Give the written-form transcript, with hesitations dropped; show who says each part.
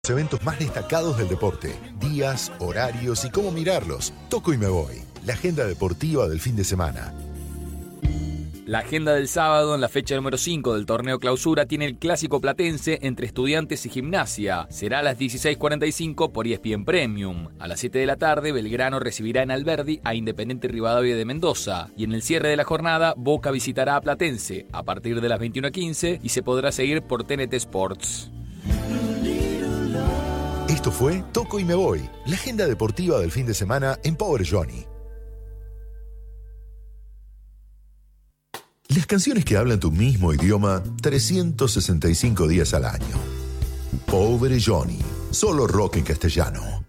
Speaker 1: Los eventos más destacados del deporte, días, horarios y cómo mirarlos. Toco y me voy. La agenda deportiva del fin de semana.
Speaker 2: La agenda del sábado, en la fecha número 5 del torneo clausura, tiene el clásico platense entre Estudiantes y Gimnasia. Será a las 16:45 por ESPN Premium. A las 7 de la tarde, Belgrano recibirá en Alberdi a Independiente Rivadavia de Mendoza. Y en el cierre de la jornada, Boca visitará a Platense a partir de las 21:15 y se podrá seguir por TNT Sports.
Speaker 1: Esto fue Toco y me voy, la agenda deportiva del fin de semana en Pobre Johnny. Las canciones que hablan tu mismo idioma 365 días al año. Pobre Johnny, solo rock en castellano.